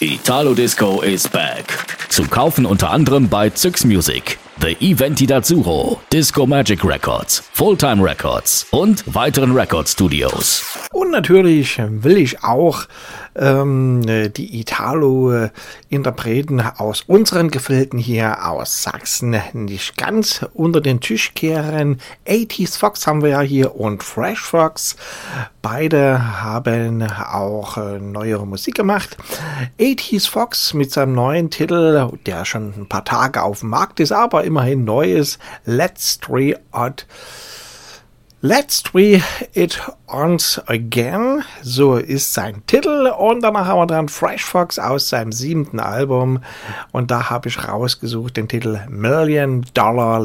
Italo Disco is back. Zu kaufen unter anderem bei Zyx Music, The Eventi d'Azzurro, Disco Magic Records, Fulltime Records und weiteren Record-Studios. Und natürlich will ich auch die Italo-Interpreten aus unseren Gefilden hier aus Sachsen nicht ganz unter den Tisch kehren. 80s Fox haben wir ja hier und Fresh Fox. Beide haben auch neuere Musik gemacht. 80s Fox mit seinem neuen Titel, der schon ein paar Tage auf dem Markt ist, aber immerhin neu ist, Let's Try It Once Again, so ist sein Titel. Und danach haben wir dann Fresh Fox aus seinem 7. Album. Und da habe ich rausgesucht den Titel $1 Million